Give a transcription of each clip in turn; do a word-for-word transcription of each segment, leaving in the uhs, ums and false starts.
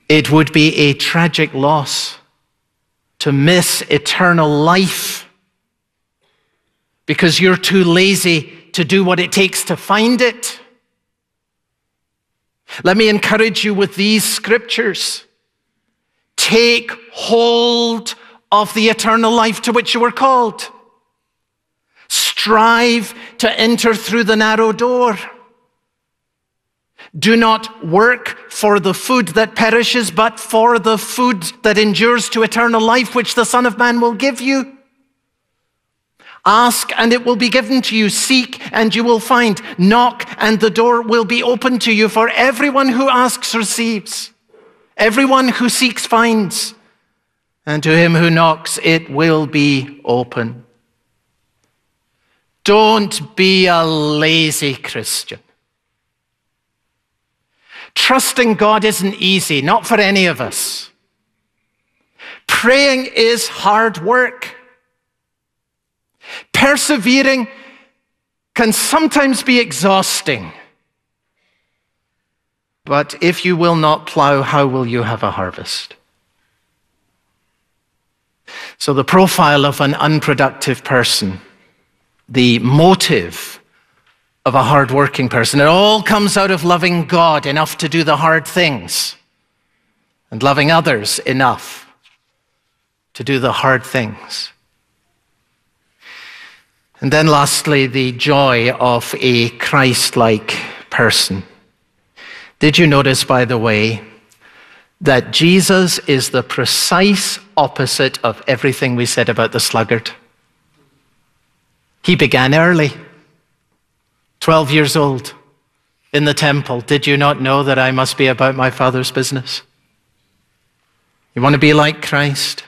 It would be a tragic loss to miss eternal life because you're too lazy to do what it takes to find it. Let me encourage you with these scriptures. Take hold of the eternal life to which you were called. Strive to enter through the narrow door. Do not work for the food that perishes, but for the food that endures to eternal life, which the Son of Man will give you. Ask, and it will be given to you. Seek, and you will find. Knock, and the door will be opened to you. For everyone who asks receives. Everyone who seeks finds. And to him who knocks, it will be open. Don't be a lazy Christian. Trusting God isn't easy, not for any of us. Praying is hard work. Persevering can sometimes be exhausting. But if you will not plow, how will you have a harvest? So the profile of an unproductive person, the motive of a hard-working person, it all comes out of loving God enough to do the hard things and loving others enough to do the hard things. And then lastly, the joy of a Christ-like person. Did you notice, by the way, that Jesus is the precise opposite of everything we said about the sluggard? He began early. Twelve years old, in the temple. Did you not know that I must be about my Father's business? You want to be like Christ?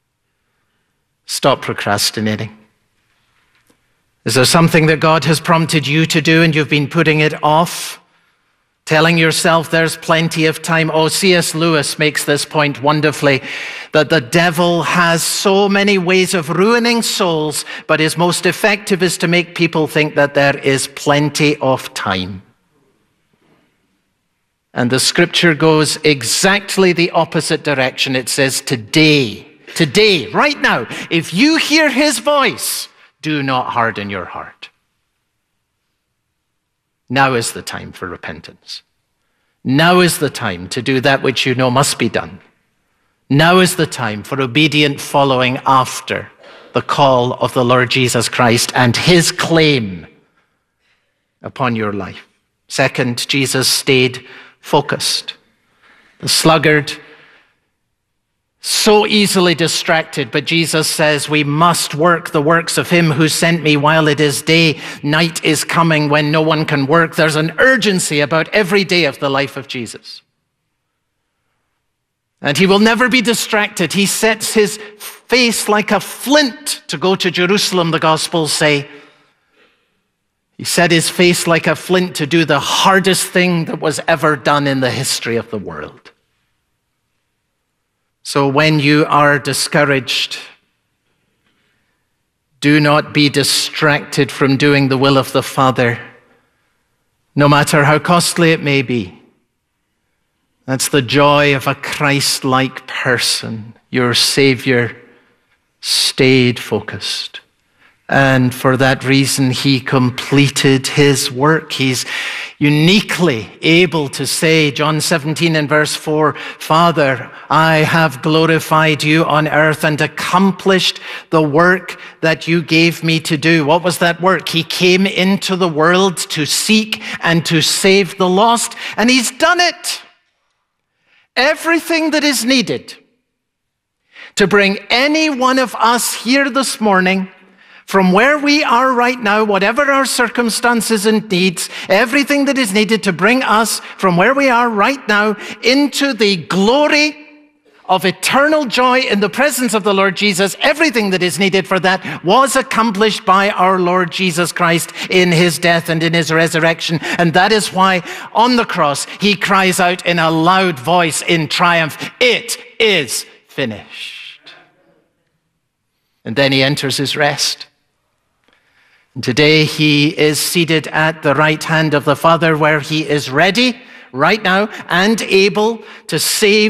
Stop procrastinating. Is there something that God has prompted you to do and you've been putting it off? Telling yourself there's plenty of time. Oh, C S Lewis makes this point wonderfully, that the devil has so many ways of ruining souls, but his most effective is to make people think that there is plenty of time. And the scripture goes exactly the opposite direction. It says, today, today, right now, if you hear his voice, do not harden your heart. Now is the time for repentance. Now is the time to do that which you know must be done. Now is the time for obedient following after the call of the Lord Jesus Christ and his claim upon your life. Second, Jesus stayed focused. The sluggard, so easily distracted, but Jesus says we must work the works of him who sent me while it is day. Night is coming when no one can work. There's an urgency about every day of the life of Jesus. And he will never be distracted. He sets his face like a flint to go to Jerusalem, the Gospels say. He set his face like a flint to do the hardest thing that was ever done in the history of the world. So when you are discouraged, do not be distracted from doing the will of the Father, no matter how costly it may be. That's the joy of a Christ-like person. Your Savior stayed focused. And for that reason, he completed his work. He's uniquely able to say, John seventeen and verse four, Father, I have glorified you on earth and accomplished the work that you gave me to do. What was that work? He came into the world to seek and to save the lost, and he's done it. Everything that is needed to bring any one of us here this morning from where we are right now, whatever our circumstances and needs, everything that is needed to bring us from where we are right now into the glory of eternal joy in the presence of the Lord Jesus, everything that is needed for that was accomplished by our Lord Jesus Christ in his death and in his resurrection. And that is why on the cross, he cries out in a loud voice in triumph, it is finished. And then he enters his rest. And today he is seated at the right hand of the Father, where he is ready right now and able to save